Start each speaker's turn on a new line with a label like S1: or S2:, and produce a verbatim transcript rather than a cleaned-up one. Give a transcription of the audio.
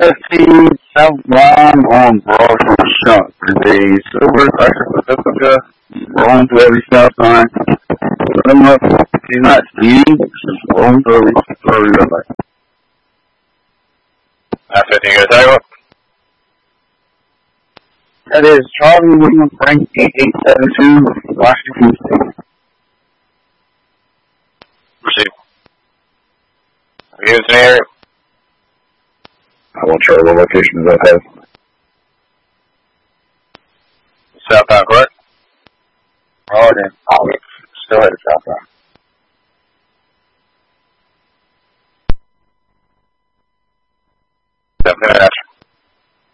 S1: fifteen southbound on Broadway Shop. There's a silver Chrysler Pacifica rolling through every stop sign. Put him up. If he's not speeding, just rolling through every, through every red light.
S2: That's fifteen, you guys talk
S1: That is Charlie William Frank eight eight seven two, Washington State.
S2: Proceed. Are you in the area?
S1: I won't try the location that has.
S2: Southbound, correct?
S1: Oh, then. Oh, wait. Still headed southbound.
S2: Definitely.